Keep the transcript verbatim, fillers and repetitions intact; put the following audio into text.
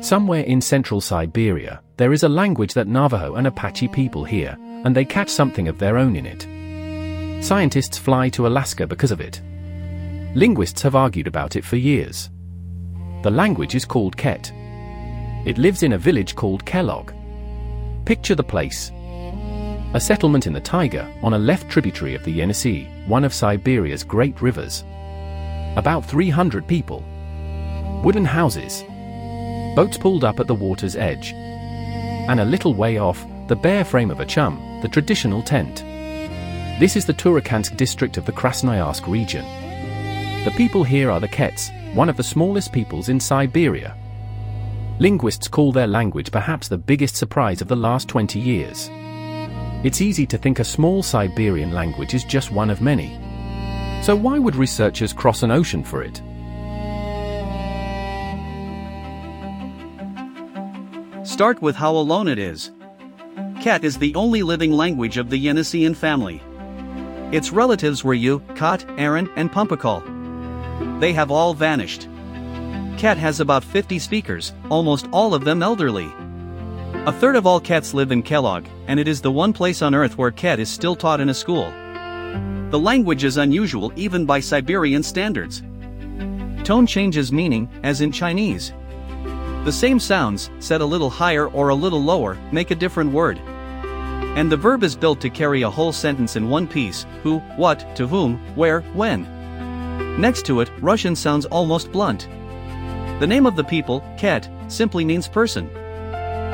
Somewhere in central Siberia, there is a language that Navajo and Apache people hear, and they catch something of their own in it. Scientists fly to Alaska because of it. Linguists have argued about it for years. The language is called Ket. It lives in a village called Kellogg. Picture the place. A settlement in the taiga, on a left tributary of the Yenisei, one of Siberia's great rivers. About three hundred people. Wooden houses. Boats pulled up at the water's edge. And a little way off, the bare frame of a chum, the traditional tent. This is the Turakansk district of the Krasnoyarsk region. The people here are the Kets, one of the smallest peoples in Siberia. Linguists call their language perhaps the biggest surprise of the last twenty years. It's easy to think a small Siberian language is just one of many. So why would researchers cross an ocean for it? Start with how alone it is. Ket is the only living language of the Yeniseian family. Its relatives were Yu, Kot, Aaron, and Pumpakal. They have all vanished. Ket has about fifty speakers, almost all of them elderly. A third of all Kets live in Kellogg, and it is the one place on Earth where Ket is still taught in a school. The language is unusual even by Siberian standards. Tone changes meaning, as in Chinese. The same sounds, said a little higher or a little lower, make a different word. And the verb is built to carry a whole sentence in one piece: who, what, to whom, where, when. Next to it, Russian sounds almost blunt. The name of the people, Ket, simply means person.